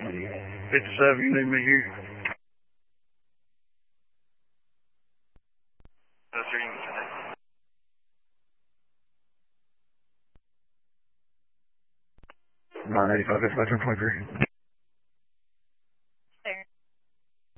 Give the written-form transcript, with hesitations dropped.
57, you need me here? No, sir, you can connect. 985, that's my 10.3.